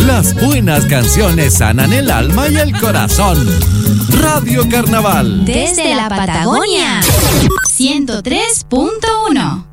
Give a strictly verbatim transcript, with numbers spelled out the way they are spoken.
Las buenas canciones sanan el alma y el corazón. Radio Carnaval. Desde la Patagonia. ciento tres punto uno.